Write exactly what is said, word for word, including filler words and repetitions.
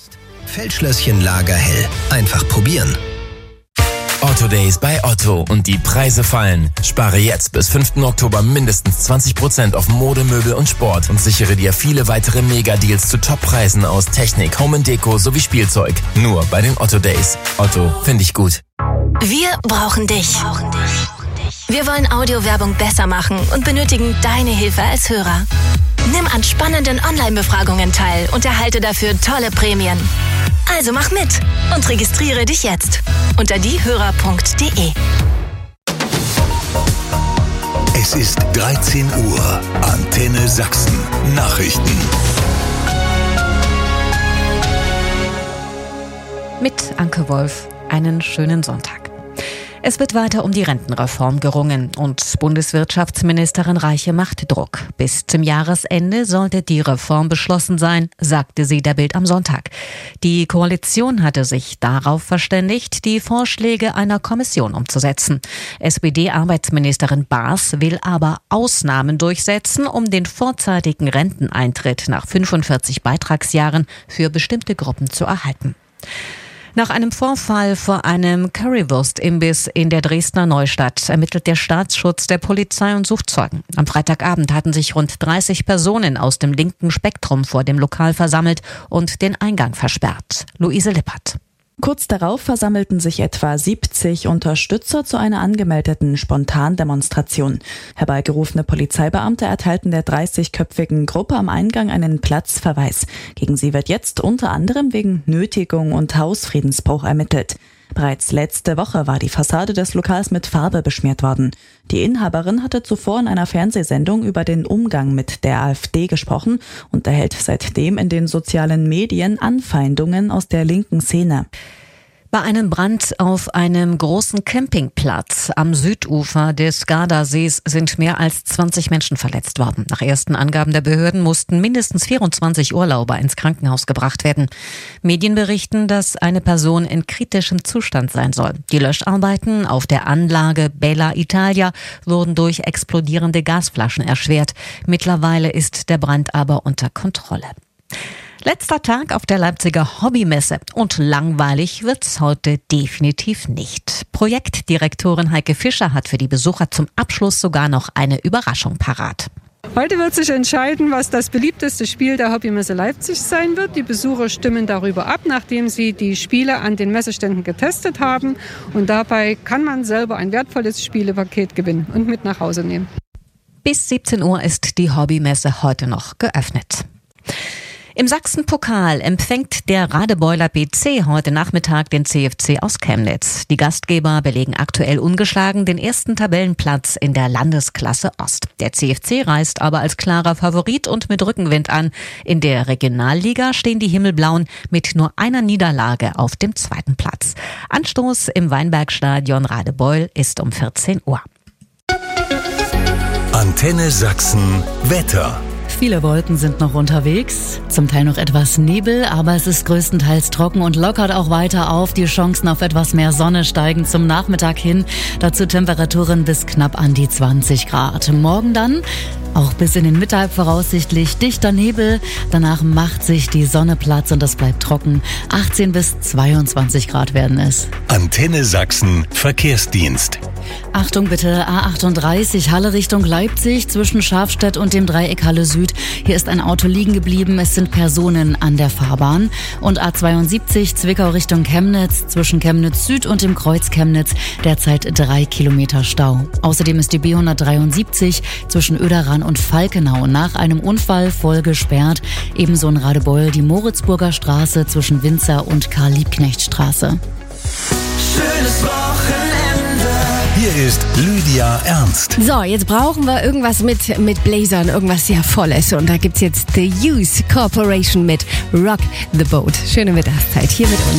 Feldschlösschen Lagerhell. Einfach probieren. Otto Days bei Otto und die Preise fallen. Spare jetzt bis fünften Oktober mindestens zwanzig Prozent auf Mode, Möbel und Sport und sichere dir viele weitere Mega-Deals zu Top-Preisen aus Technik, Home and Deko sowie Spielzeug. Nur bei den Otto Days. Otto, finde ich gut. Wir brauchen dich. Wir wollen Audiowerbung besser machen und benötigen deine Hilfe als Hörer. Nimm an spannenden Online-Befragungen teil und erhalte dafür tolle Prämien. Also mach mit und registriere dich jetzt unter diehörer punkt de. Es ist dreizehn Uhr. Antenne Sachsen. Nachrichten. Mit Anke Wolf. Einen schönen Sonntag. Es wird weiter um die Rentenreform gerungen und Bundeswirtschaftsministerin Reiche macht Druck. Bis zum Jahresende sollte die Reform beschlossen sein, sagte sie der Bild am Sonntag. Die Koalition hatte sich darauf verständigt, die Vorschläge einer Kommission umzusetzen. S P D-Arbeitsministerin Baas will aber Ausnahmen durchsetzen, um den vorzeitigen Renteneintritt nach fünfundvierzig Beitragsjahren für bestimmte Gruppen zu erhalten. Nach einem Vorfall vor einem Currywurst-Imbiss in der Dresdner Neustadt ermittelt der Staatsschutz der Polizei und sucht Zeugen. Am Freitagabend hatten sich rund dreißig Personen aus dem linken Spektrum vor dem Lokal versammelt und den Eingang versperrt. Luise Lippert. Kurz darauf versammelten sich etwa siebzig Unterstützer zu einer angemeldeten Spontandemonstration. Herbeigerufene Polizeibeamte erteilten der dreißigköpfigen Gruppe am Eingang einen Platzverweis. Gegen sie wird jetzt unter anderem wegen Nötigung und Hausfriedensbruch ermittelt. Bereits letzte Woche war die Fassade des Lokals mit Farbe beschmiert worden. Die Inhaberin hatte zuvor in einer Fernsehsendung über den Umgang mit der AfD gesprochen und erhält seitdem in den sozialen Medien Anfeindungen aus der linken Szene. Bei einem Brand auf einem großen Campingplatz am Südufer des Gardasees sind mehr als zwanzig Menschen verletzt worden. Nach ersten Angaben der Behörden mussten mindestens vierundzwanzig Urlauber ins Krankenhaus gebracht werden. Medien berichten, dass eine Person in kritischem Zustand sein soll. Die Löscharbeiten auf der Anlage Bella Italia wurden durch explodierende Gasflaschen erschwert. Mittlerweile ist der Brand aber unter Kontrolle. Letzter Tag auf der Leipziger Hobbymesse und langweilig wird's heute definitiv nicht. Projektdirektorin Heike Fischer hat für die Besucher zum Abschluss sogar noch eine Überraschung parat. Heute wird sich entscheiden, was das beliebteste Spiel der Hobbymesse Leipzig sein wird. Die Besucher stimmen darüber ab, nachdem sie die Spiele an den Messeständen getestet haben. Und dabei kann man selber ein wertvolles Spielepaket gewinnen und mit nach Hause nehmen. Bis siebzehn Uhr ist die Hobbymesse heute noch geöffnet. Im Sachsenpokal empfängt der Radebeuler B C heute Nachmittag den C F C aus Chemnitz. Die Gastgeber belegen aktuell ungeschlagen den ersten Tabellenplatz in der Landesklasse Ost. Der C F C reist aber als klarer Favorit und mit Rückenwind an. In der Regionalliga stehen die Himmelblauen mit nur einer Niederlage auf dem zweiten Platz. Anstoß im Weinbergstadion Radebeul ist um vierzehn Uhr. Antenne Sachsen Wetter. Viele Wolken sind noch unterwegs, zum Teil noch etwas Nebel, aber es ist größtenteils trocken und lockert auch weiter auf. Die Chancen auf etwas mehr Sonne steigen zum Nachmittag hin. Dazu Temperaturen bis knapp an die zwanzig Grad. Morgen dann auch bis in den Mittag voraussichtlich dichter Nebel. Danach macht sich die Sonne Platz und es bleibt trocken. achtzehn bis zweiundzwanzig Grad werden es. Antenne Sachsen Verkehrsdienst. Achtung bitte, A achtunddreißig Halle Richtung Leipzig zwischen Schafstedt und dem Dreieck Halle Süd. Hier ist ein Auto liegen geblieben, es sind Personen an der Fahrbahn. Und A zweiundsiebzig Zwickau Richtung Chemnitz zwischen Chemnitz Süd und dem Kreuz Chemnitz derzeit drei Kilometer Stau. Außerdem ist die B hundertdreiundsiebzig zwischen Oederan und Falkenau nach einem Unfall voll gesperrt. Ebenso in Radebeul die Moritzburger Straße zwischen Winzer und Karl-Liebknecht-Straße. Schönes Wochenende. Hier ist Lydia Ernst. So, jetzt brauchen wir irgendwas mit, mit Blazern, irgendwas sehr Volles. Und da gibt's jetzt The Youth Corporation mit Rock the Boat. Schöne Mittagszeit hier mit uns.